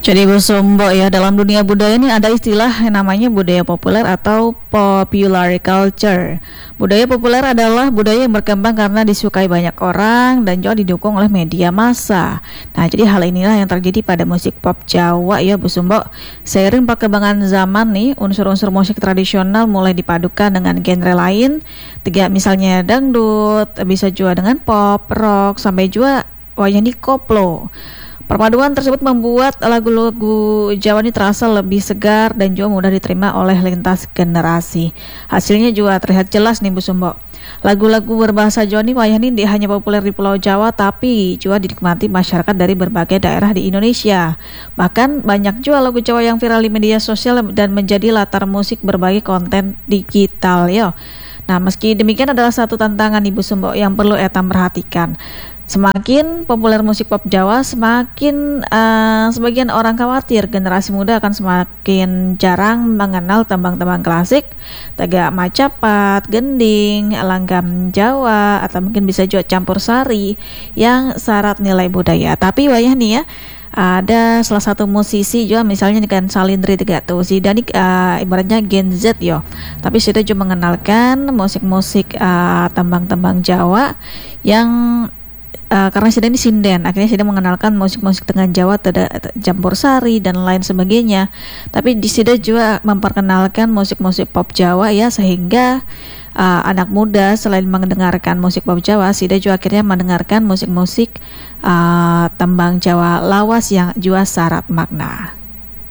Jadi Bu Sumbo ya, dalam dunia budaya ini ada istilah yang namanya budaya populer atau popular culture. Budaya populer adalah budaya yang berkembang karena disukai banyak orang dan juga didukung oleh media massa. Nah, jadi hal inilah yang terjadi pada musik pop Jawa ya Bu Sumbo. Seiring perkembangan zaman nih, unsur-unsur musik tradisional mulai dipadukan dengan genre lain. Tiga misalnya dangdut, bisa juga dengan pop, rock, sampai juga wayang di koplo. Perpaduan tersebut membuat lagu-lagu Jawa ini terasa lebih segar dan juga mudah diterima oleh lintas generasi. Hasilnya juga terlihat jelas nih Bu Sumbo. Lagu-lagu berbahasa Jawa ini wayang ini hanya populer di Pulau Jawa tapi juga dinikmati masyarakat dari berbagai daerah di Indonesia. Bahkan banyak juga lagu Jawa yang viral di media sosial dan menjadi latar musik berbagai konten digital yo. Nah, meski demikian adalah satu tantangan Ibu Sumbo yang perlu Etam perhatikan. Semakin populer musik pop Jawa, semakin sebagian orang khawatir generasi muda akan semakin jarang mengenal tembang-tembang klasik, tegak macapat, gending, langgam Jawa, atau mungkin bisa juga campur sari yang syarat nilai budaya. Tapi wayah nih ya, ada salah satu musisi juga misalnya dengan Salindri Tegatu si Danik ibaratnya Gen Z yo, tapi sudah juga mengenalkan musik-musik tembang-tembang Jawa yang karena Sida ini sinden, akhirnya Sida mengenalkan musik-musik tengah Jawa, campur sari dan lain sebagainya. Tapi di Sida juga memperkenalkan musik-musik pop Jawa ya, sehingga anak muda selain mendengarkan musik pop Jawa, Sida juga akhirnya mendengarkan musik-musik tembang Jawa lawas yang juga syarat makna.